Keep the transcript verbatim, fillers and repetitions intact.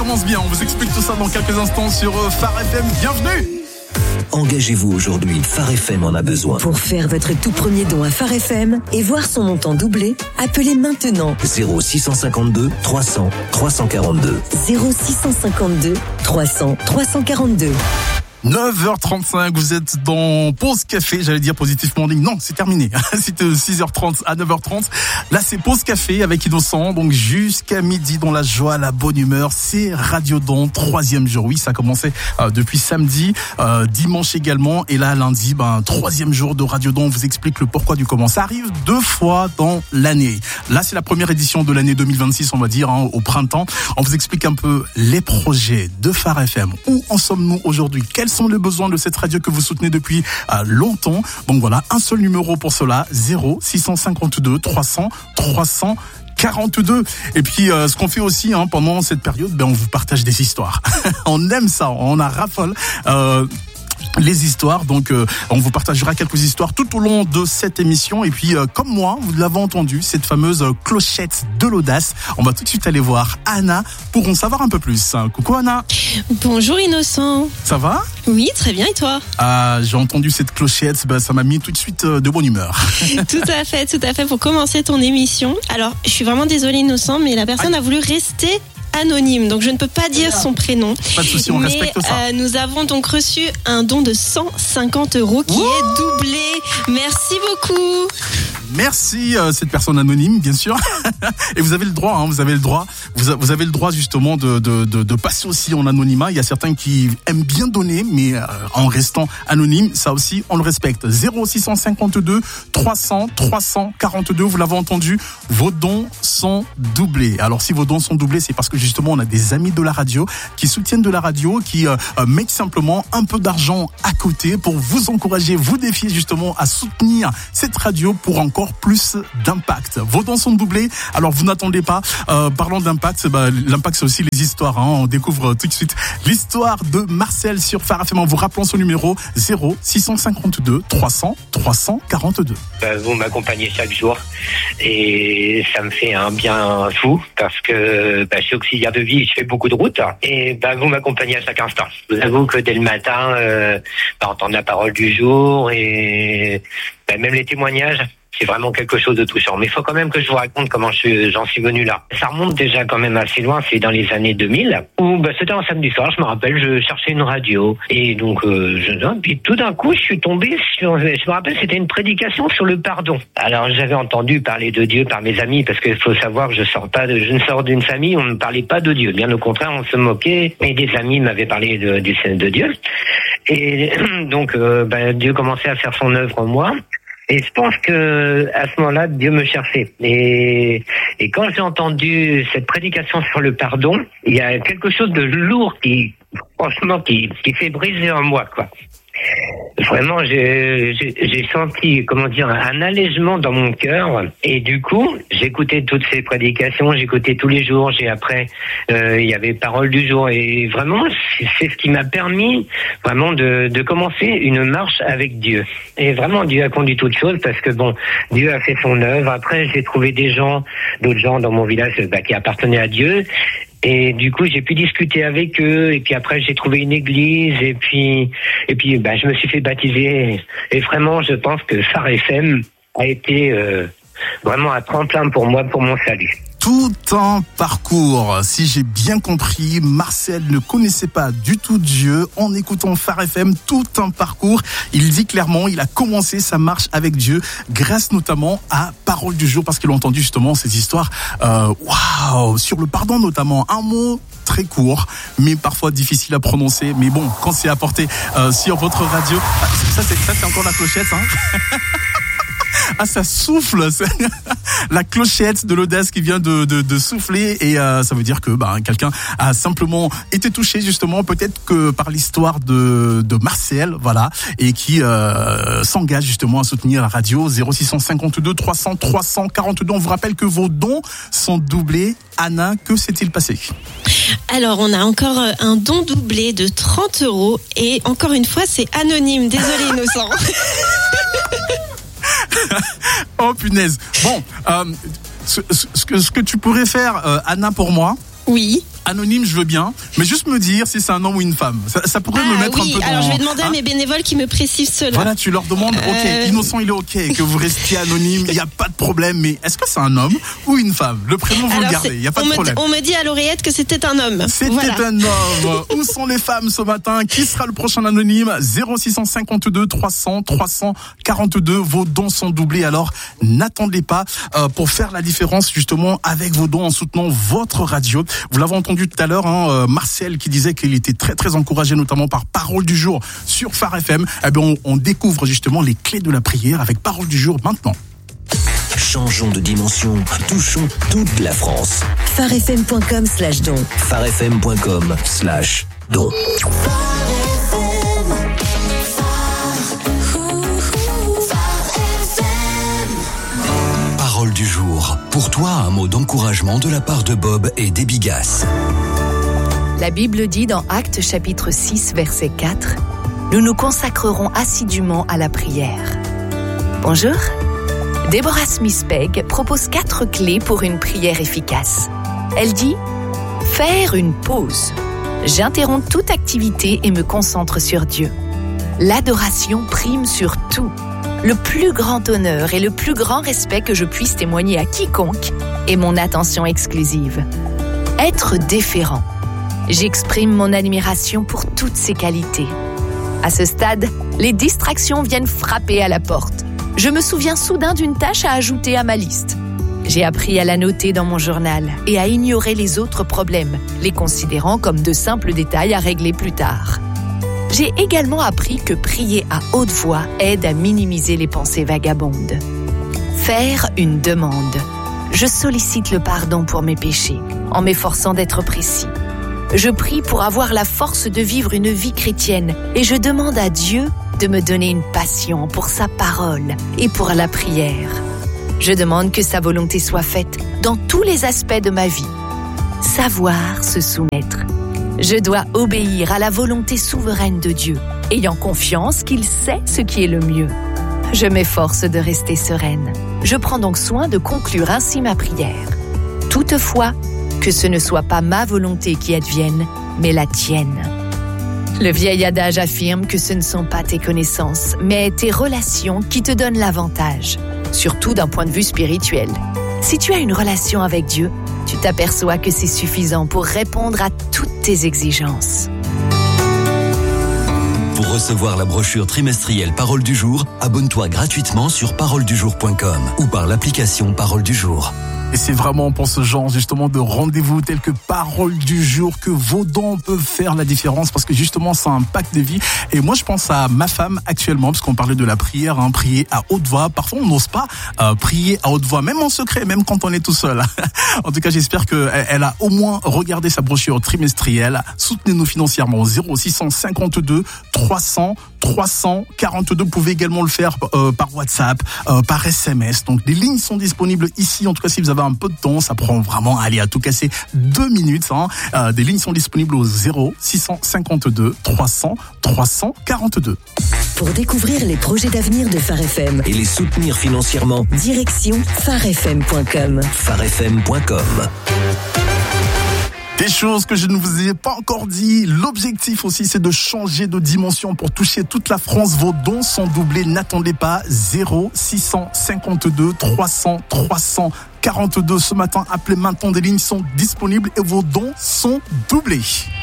commence bien. On vous explique tout ça dans quelques instants sur Phare F M. Bienvenue. Engagez-vous aujourd'hui, Phare F M en a besoin. Pour faire votre tout premier don à Phare F M et voir son montant doubler, appelez maintenant zéro six cent cinquante-deux trois cents trois cent quarante-deux. zéro six cent cinquante-deux trois cents trois cent quarante-deux. neuf heures trente-cinq, vous êtes dans Pause Café, j'allais dire Positif Morning. Non, c'est terminé. C'était six heures trente à neuf heures trente. Là, c'est Pause Café avec Innocent. Donc, jusqu'à midi, dans la joie, la bonne humeur. C'est Radio Don, troisième jour. Oui, ça a commencé euh, depuis samedi, euh, dimanche également. Et là, lundi, ben, troisième jour de Radio Don. On vous explique le pourquoi du comment. Ça arrive deux fois dans l'année. Là, c'est la première édition de l'année deux mille vingt-six, on va dire, hein, au printemps. On vous explique un peu les projets de Phare F M. Où en sommes-nous aujourd'hui? Quels sont les besoins de cette radio que vous soutenez depuis euh, longtemps? Donc voilà, un seul numéro pour cela, zéro six cent cinquante-deux trois cents trois cents quarante-deux. Et puis euh, ce qu'on fait aussi hein, pendant cette période, ben on vous partage des histoires. On aime ça, on a raffole. Euh, les histoires, donc euh, on vous partagera quelques histoires tout au long de cette émission. Et puis euh, comme moi, vous l'avez entendu, cette fameuse euh, clochette de l'audace, on va tout de suite aller voir Anna pour en savoir un peu plus. Coucou Anna. Bonjour Innocent. Ça va? Oui, très bien, et toi? Ah, j'ai entendu cette clochette, bah, ça m'a mis tout de suite euh, de bonne humeur. Tout à fait, tout à fait, pour commencer ton émission. Alors, je suis vraiment désolée Innocent, mais la personne Aïe. a voulu rester anonyme, donc je ne peux pas dire son prénom. Pas de souci, on mais, respecte ça. Euh, nous avons donc reçu un don de cent cinquante euros qui Wouh est doublé. Merci beaucoup. Merci euh, cette personne anonyme, bien sûr. Et vous avez le droit, hein, vous avez le droit, vous, a, vous avez le droit justement de, de, de, de passer aussi en anonymat. Il y a certains qui aiment bien donner, mais euh, en restant anonyme, ça aussi on le respecte. zéro six cent cinquante-deux trois cents trois cent quarante-deux. Vous l'avez entendu, vos dons sont doublés. Alors si vos dons sont doublés, c'est parce que justement on a des amis de la radio qui soutiennent de la radio, qui euh, mettent simplement un peu d'argent à côté pour vous encourager, vous défier justement à soutenir cette radio pour encore plus d'impact. Vos dons sont doublés, alors vous n'attendez pas. Euh, parlons d'impact, bah, l'impact c'est aussi les histoires. Hein. On découvre tout de suite l'histoire de Marcel sur Phare F M en vous rappelant son numéro zéro six cent cinquante-deux trois cents trois cent quarante-deux. Bah, vous m'accompagnez chaque jour et ça me fait un bien fou parce que bah, je suis auxiliaire de vie, je fais beaucoup de routes et bah, vous m'accompagnez à chaque instant. Je vous avoue que dès le matin, euh, bah, entendre la parole du jour et bah, même les témoignages, c'est vraiment quelque chose de touchant. Mais il faut quand même que je vous raconte comment je, j'en suis venu là. Ça remonte déjà quand même assez loin, c'est dans les années deux mille, où bah, c'était un samedi soir, je me rappelle, je cherchais une radio. Et donc, euh, je, puis tout d'un coup, je suis tombé sur, je me rappelle, c'était une prédication sur le pardon. Alors, j'avais entendu parler de Dieu par mes amis, parce qu'il faut savoir que je sors pas de, je ne sors d'une famille où on ne parlait pas de Dieu. Bien au contraire, on se moquait, et des amis m'avaient parlé de, de, de Dieu. Et donc, euh, bah, Dieu commençait à faire son œuvre en moi. Et je pense que à ce moment-là, Dieu me cherchait. Et, et quand j'ai entendu cette prédication sur le pardon, il y a quelque chose de lourd qui, franchement, qui, qui fait briser en moi, quoi. Vraiment, j'ai, j'ai, j'ai senti, comment dire, un allègement dans mon cœur. Et du coup, j'écoutais toutes ces prédications, j'écoutais tous les jours. J'ai après, euh, il y avait Parole du jour. Et vraiment, c'est, c'est ce qui m'a permis vraiment de, de commencer une marche avec Dieu. Et vraiment, Dieu a conduit toutes choses parce que bon, Dieu a fait son œuvre. Après, j'ai trouvé des gens, d'autres gens dans mon village bah, qui appartenaient à Dieu. Et du coup, j'ai pu discuter avec eux. Et puis après, j'ai trouvé une église. Et puis, et puis, bah, je me suis fait baptiser. Et vraiment, je pense que Phare F M a été euh, vraiment un tremplin pour moi, pour mon salut. Tout un parcours. Si j'ai bien compris, Marcel ne connaissait pas du tout Dieu. En écoutant Phare F M, tout un parcours. Il dit clairement, il a commencé sa marche avec Dieu grâce notamment à Parole du jour parce qu'il a entendu justement ces histoires. Euh, waouh, sur le pardon notamment. Un mot très court, mais parfois difficile à prononcer. Mais bon, quand c'est apporté euh, sur votre radio, ça c'est, ça c'est encore la clochette, hein. Ah, ça souffle, c'est la clochette de l'audace qui vient de, de, de souffler et euh, ça veut dire que bah, quelqu'un a simplement été touché justement peut-être que par l'histoire de, de Marcel, voilà, et qui euh, s'engage justement à soutenir la radio. Zéro six cent cinquante-deux trois cents trois cent quarante-deux. On vous rappelle que vos dons sont doublés. Anna, que s'est-il passé? Alors, on a encore un don doublé de trente euros et encore une fois, c'est anonyme. Désolé, Innocent. Oh punaise. Bon, euh, ce, ce, que, ce que tu pourrais faire, euh, Anna, pour moi. Oui. Anonyme, je veux bien, mais juste me dire si c'est un homme ou une femme. Ça, ça pourrait ah, me mettre oui. un peu dans... Alors je vais demander hein? à mes bénévoles qui me précisent cela. Voilà, tu leur demandes, ok, euh... Innocent il est ok, que vous restiez anonyme, il n'y a pas de problème, mais est-ce que c'est un homme ou une femme? Le prénom, vous Alors, le gardez, il n'y a pas on de me problème. D- on me dit à l'oreillette que c'était un homme. C'était voilà. un homme. Où sont les femmes ce matin? Qui sera le prochain anonyme? zéro six cent cinquante-deux trois cents trois cent quarante-deux. Vos dons sont doublés, alors n'attendez pas euh, pour faire la différence justement avec vos dons en soutenant votre radio. Vous l'avez entendu tout à l'heure, hein, euh, Marcel qui disait qu'il était très très encouragé notamment par Parole du jour sur Phare F M. Eh bien, on, on découvre justement les clés de la prière avec Parole du jour maintenant. Changeons de dimension, touchons toute la France. pharefm.com slash don. pharefm.com slash don. Parole du jour. Pour toi, un mot d'encouragement de la part de Bob et d'Ebigas. La Bible dit dans Actes chapitre six, verset quatre, « Nous nous consacrerons assidûment à la prière. » Bonjour. Deborah Smith-Pegg propose quatre clés pour une prière efficace. Elle dit « Faire une pause. J'interromps toute activité et me concentre sur Dieu. L'adoration prime sur tout. Le plus grand honneur et le plus grand respect que je puisse témoigner à quiconque est mon attention exclusive. Être déférent. J'exprime mon admiration pour toutes ses qualités. À ce stade, les distractions viennent frapper à la porte. Je me souviens soudain d'une tâche à ajouter à ma liste. J'ai appris à la noter dans mon journal et à ignorer les autres problèmes, les considérant comme de simples détails à régler plus tard. J'ai également appris que prier à haute voix aide à minimiser les pensées vagabondes. Faire une demande. Je sollicite le pardon pour mes péchés, en m'efforçant d'être précis. Je prie pour avoir la force de vivre une vie chrétienne et je demande à Dieu de me donner une passion pour sa parole et pour la prière. Je demande que sa volonté soit faite dans tous les aspects de ma vie. Savoir se soumettre. Je dois obéir à la volonté souveraine de Dieu, ayant confiance qu'il sait ce qui est le mieux. Je m'efforce de rester sereine. Je prends donc soin de conclure ainsi ma prière. Toutefois, que ce ne soit pas ma volonté qui advienne, mais la tienne. Le vieil adage affirme que ce ne sont pas tes connaissances, mais tes relations qui te donnent l'avantage, surtout d'un point de vue spirituel. Si tu as une relation avec Dieu, tu t'aperçois que c'est suffisant pour répondre à toutes tes exigences. Pour recevoir la brochure trimestrielle Parole du jour, abonne-toi gratuitement sur parole du jour point com ou par l'application Parole du jour. Et c'est vraiment pour ce genre justement de rendez-vous tel que Parole du jour que vos dons peuvent faire la différence parce que justement ça impacte des vies. Et moi je pense à ma femme actuellement parce qu'on parlait de la prière, hein, prier à haute voix. Parfois on n'ose pas euh, prier à haute voix, même en secret, même quand on est tout seul. En tout cas j'espère qu'elle elle a au moins regardé sa brochure trimestrielle. Soutenez-nous financièrement zéro six cent cinquante-deux trois cents trois cent quarante-deux. Vous pouvez également le faire euh, par WhatsApp, euh, par S M S. Donc les lignes sont disponibles ici. En tout cas si vous avez un peu de temps, ça prend vraiment, allez, à tout casser deux minutes. Hein. Euh, des lignes sont disponibles au zéro six cent cinquante-deux trois cents trois cent quarante-deux. Pour découvrir les projets d'avenir de Phare F M Et les soutenir financièrement, direction pharefm point com. pharefm point com. Des choses que je ne vous ai pas encore dit. L'objectif aussi, c'est de changer de dimension pour toucher toute la France. Vos dons sont doublés. N'attendez pas. zéro six cent cinquante-deux trois cents trois cent quarante-deux. Ce matin, appelez maintenant. Des lignes sont disponibles et vos dons sont doublés.